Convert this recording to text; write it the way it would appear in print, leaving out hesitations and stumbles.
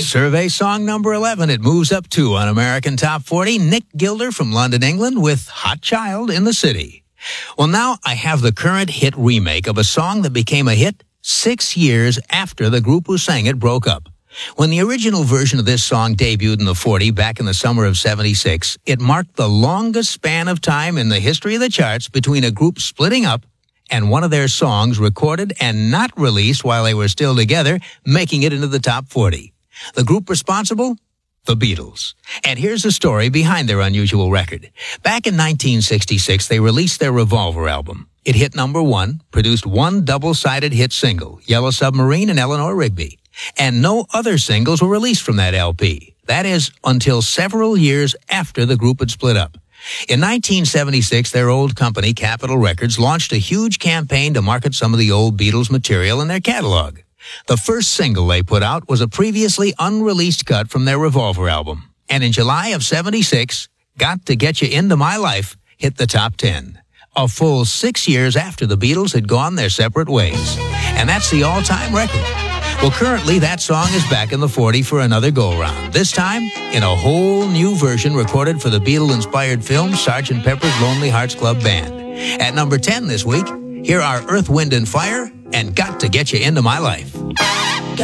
Survey song number 11. It moves up 2 on American Top 40. Nick Gilder from London, England with Hot Child in the City. Well, now I have the current hit remake of a song that became a hit 6 years after the group who sang it broke up. When the original version of this song debuted in the 40 back in the summer of 76, it marked the longest span of time in the history of the charts between a group splitting up and one of their songs recorded and not released while they were still together, making it into the top 40. The group responsible? The Beatles. And here's the story behind their unusual record. Back in 1966, they released their Revolver album. It hit number 1, produced one double-sided hit single, Yellow Submarine and Eleanor Rigby. And no other singles were released from that LP. That is, until several years after the group had split up. In 1976, their old company, Capitol Records, launched a huge campaign to market some of the old Beatles material in their catalog. The first single they put out was a previously unreleased cut from their Revolver album. And in July of 76, Got to Get You Into My Life hit the top 10. A full 6 years after the Beatles had gone their separate ways. And that's the all-time record. Well, currently, that song is back in the 40 for another go-round. This time, in a whole new version recorded for the Beatle-inspired film Sgt. Pepper's Lonely Hearts Club Band. At number 10 this week, here are Earth, Wind & Fire and Got to Get You Into My Life.